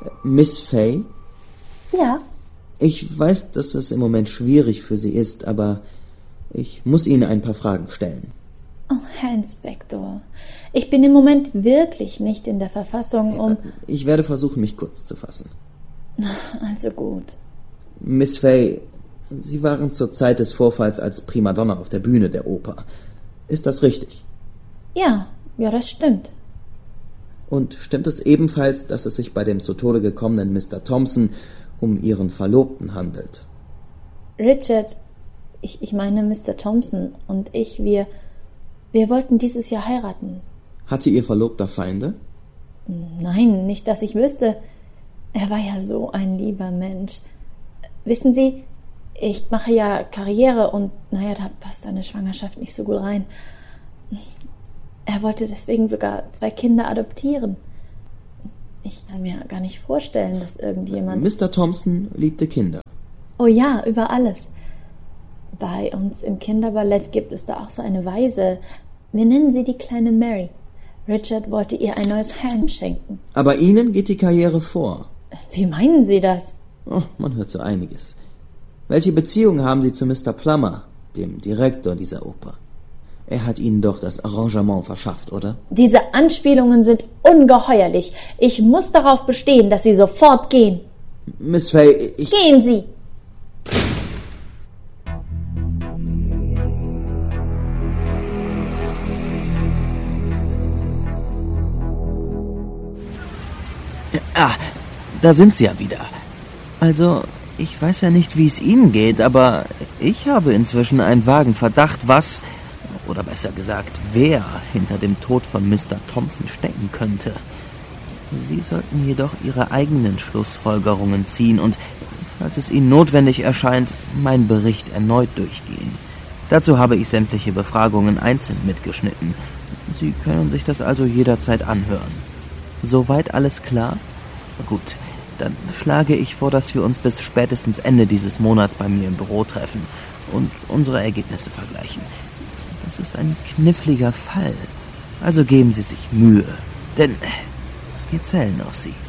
Miss Fay? Ja? Ich weiß, dass es im Moment schwierig für Sie ist, aber ich muss Ihnen ein paar Fragen stellen. Oh, Herr Inspektor, ich bin im Moment wirklich nicht in der Verfassung, um... Ich werde versuchen, mich kurz zu fassen. Also gut. Miss Fay, Sie waren zur Zeit des Vorfalls als Primadonna auf der Bühne der Oper. Ist das richtig? Ja, das stimmt. Und stimmt es ebenfalls, dass es sich bei dem zu Tode gekommenen Mr. Thompson um Ihren Verlobten handelt? Richard, ich meine Mr. Thompson und wir wollten dieses Jahr heiraten. Hatte Ihr Verlobter Feinde? Nein, nicht, dass ich wüsste. Er war ja so ein lieber Mensch. Wissen Sie, ich mache ja Karriere und da passt eine Schwangerschaft nicht so gut rein. Er wollte deswegen sogar 2 Kinder adoptieren. Ich kann mir gar nicht vorstellen, dass irgendjemand... Mr. Thompson liebte Kinder. Oh ja, über alles. Bei uns im Kinderballett gibt es da auch so eine Waise. Wir nennen sie die kleine Mary. Richard wollte ihr ein neues Heim schenken. Aber Ihnen geht die Karriere vor. Wie meinen Sie das? Oh, man hört so einiges. Welche Beziehung haben Sie zu Mr. Plummer, dem Direktor dieser Oper? Er hat Ihnen doch das Arrangement verschafft, oder? Diese Anspielungen sind ungeheuerlich. Ich muss darauf bestehen, dass Sie sofort gehen. Miss Fay, Gehen Sie! Ah, da sind Sie ja wieder. Also, ich weiß ja nicht, wie es Ihnen geht, aber ich habe inzwischen einen vagen Verdacht, was, oder besser gesagt, wer hinter dem Tod von Mr. Thompson stecken könnte. Sie sollten jedoch Ihre eigenen Schlussfolgerungen ziehen und, falls es Ihnen notwendig erscheint, meinen Bericht erneut durchgehen. Dazu habe ich sämtliche Befragungen einzeln mitgeschnitten. Sie können sich das also jederzeit anhören. Soweit alles klar? Gut, dann schlage ich vor, dass wir uns bis spätestens Ende dieses Monats bei mir im Büro treffen und unsere Ergebnisse vergleichen. Das ist ein kniffliger Fall. Also geben Sie sich Mühe, denn wir zählen auf Sie.